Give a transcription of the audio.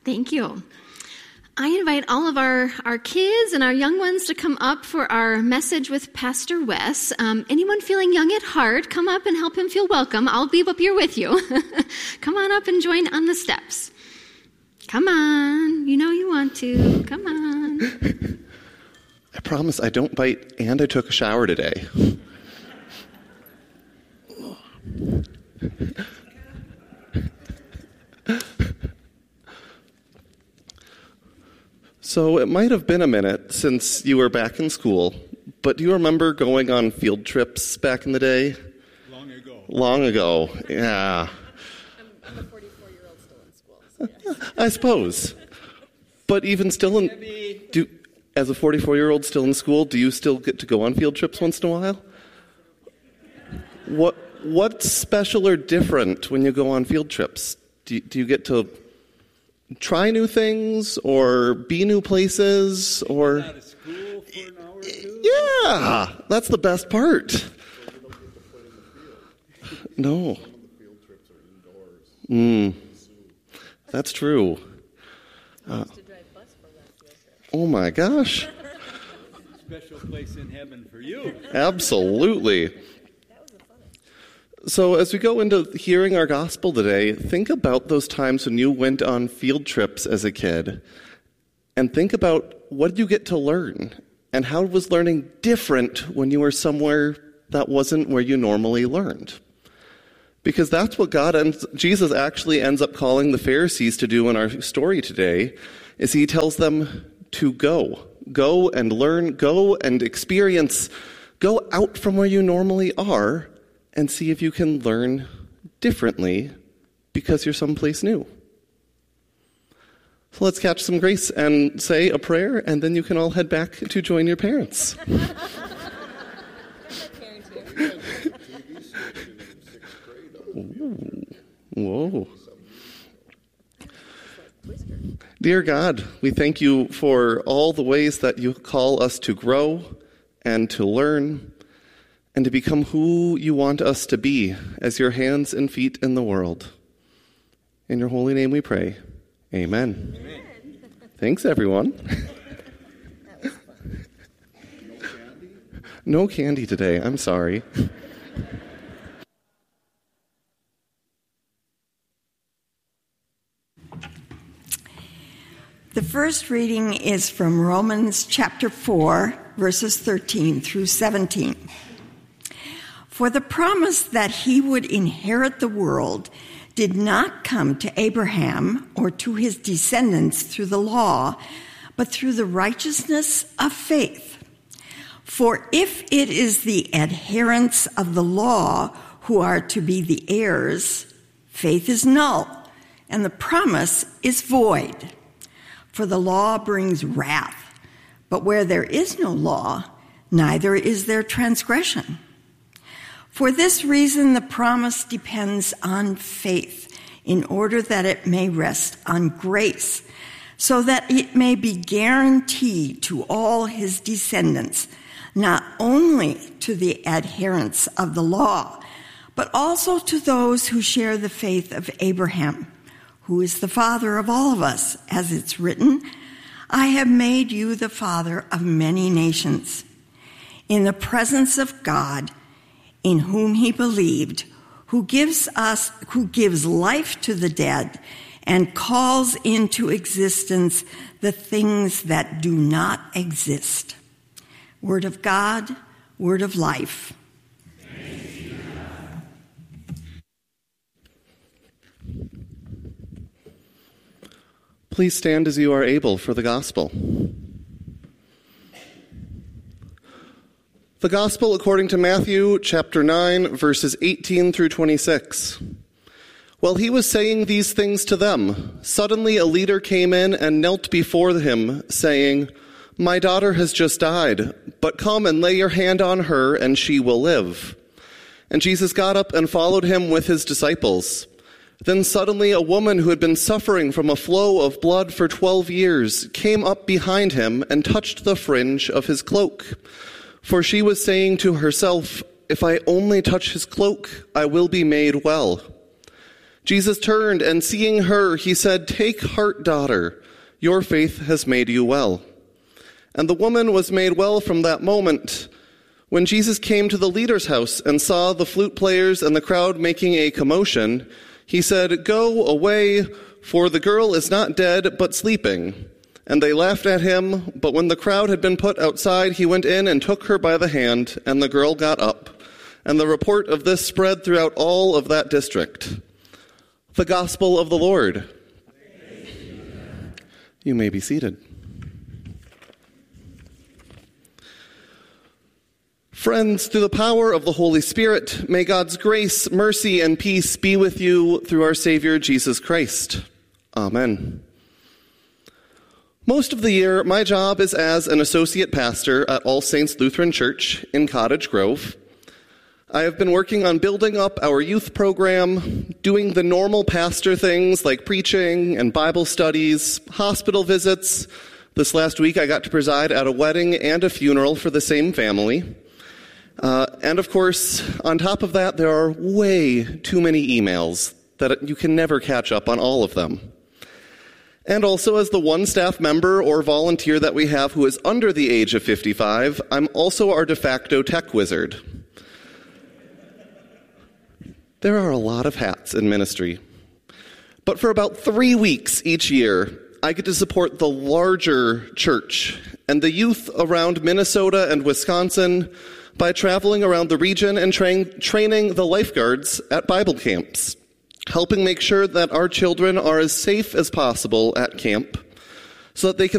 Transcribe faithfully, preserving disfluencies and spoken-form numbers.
Thank you. I invite all of our, our kids and our young ones to come up for our message with Pastor Wes. Um, anyone feeling young at heart, come up and help him feel welcome. I'll be up here with you. Come on up and join on the steps. Come on. You know you want to. Come on. I promise I don't bite, and I took a shower today. So it might have been a minute since you were back in school, but do you remember going on field trips back in the day? Long ago. Long ago, yeah. I'm, I'm a forty-four-year-old still in school, so yes. I suppose. But even still in... do as a forty-four-year-old still in school, do you still get to go on field trips once in a while? What What's special or different when you go on field trips? Do you, do you get to try new things or be new places or Out of school for an hour or two? yeah, that's the best part. No. Some of the field trips are indoors. Mm. That's true. Uh, to drive bus for that field trip. oh my gosh. Special place in heaven for you. Absolutely. That was a fun one. So as we go into hearing our gospel today, think about those times when you went on field trips as a kid, and think about what did you get to learn, and how was learning different when you were somewhere that wasn't where you normally learned. Because that's what God ends, Jesus actually ends up calling the Pharisees to do in our story today, is he tells them to go. Go and learn, go and experience, go out from where you normally are, and see if you can learn differently because you're someplace new. So let's catch some grace and say a prayer, and then you can all head back to join your parents. Ooh. Whoa. Dear God, we thank you for all the ways that you call us to grow and to learn and to become who you want us to be as your hands and feet in the world. In your holy name we pray. Amen. Amen. Thanks, everyone. That was fun. No candy? No candy today. I'm sorry. The first reading is from Romans chapter four, verses thirteen through seventeen. For the promise that he would inherit the world did not come to Abraham or to his descendants through the law, but through the righteousness of faith. For if it is the adherents of the law who are to be the heirs, faith is null, and the promise is void. For the law brings wrath, but where there is no law, neither is there transgression. For this reason, the promise depends on faith, in order that it may rest on grace, so that it may be guaranteed to all his descendants, not only to the adherents of the law, but also to those who share the faith of Abraham, who is the father of all of us, as it's written, I have made you the father of many nations, in the presence of God, in whom he believed, who gives us, who gives life to the dead and calls into existence the things that do not exist. Word of God, word of life. Please stand as you are able for the gospel. The gospel according to Matthew chapter nine, verses eighteen through twenty-six. While he was saying these things to them, suddenly a leader came in and knelt before him, saying, My daughter has just died, but come and lay your hand on her, and she will live. And Jesus got up and followed him with his disciples. Then suddenly a woman who had been suffering from a flow of blood for twelve years came up behind him and touched the fringe of his cloak. For she was saying to herself, If I only touch his cloak, I will be made well. Jesus turned, and seeing her, he said, "Take heart, daughter, your faith has made you well." And the woman was made well from that moment. When Jesus came to the leader's house and saw the flute players and the crowd making a commotion, he said, "Go away, for the girl is not dead, but sleeping." And they laughed at him, but when the crowd had been put outside, he went in and took her by the hand, and the girl got up. And the report of this spread throughout all of that district. The Gospel of the Lord. You may be seated. Friends, through the power of the Holy Spirit, may God's grace, mercy, and peace be with you through our Savior, Jesus Christ. Amen. Most of the year, my job is as an associate pastor at All Saints Lutheran Church in Cottage Grove. I have been working on building up our youth program, doing the normal pastor things like preaching and Bible studies, hospital visits. This last week, I got to preside at a wedding and a funeral for the same family. Uh, and of course, on top of that, there are way too many emails that you can never catch up on all of them. And also, as the one staff member or volunteer that we have who is under the age of fifty-five, I'm also our de facto tech wizard. There are a lot of hats in ministry. But for about three weeks each year, I get to support the larger church and the youth around Minnesota and Wisconsin by traveling around the region and train, training the lifeguards at Bible camps, helping make sure that our children are as safe as possible at camp so that they can